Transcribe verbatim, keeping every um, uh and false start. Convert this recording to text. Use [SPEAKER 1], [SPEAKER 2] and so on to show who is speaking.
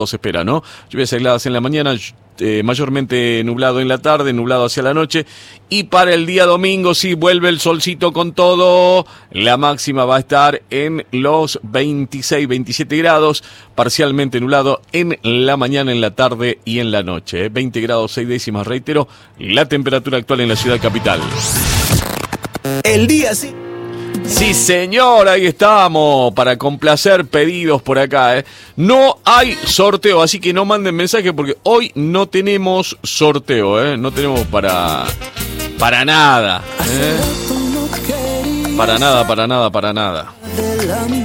[SPEAKER 1] se espera, ¿no? Lluvias aisladas en la mañana, eh, mayormente nublado en la tarde, nublado hacia la noche. Y para el día domingo, sí, vuelve el solcito con todo. La máxima va a estar en los veintiséis, veintisiete grados, parcialmente nublado en la mañana, en la tarde y en la noche. ¿eh? veinte grados, seis décimas, reitero, la temperatura actual en la ciudad capital.
[SPEAKER 2] El día sí.
[SPEAKER 1] Sí, señor, ahí estamos, para complacer pedidos por acá, ¿eh? No hay sorteo, así que no manden mensaje porque hoy no tenemos sorteo, ¿eh? No tenemos para... para nada, ¿eh? Para nada, para nada, para nada.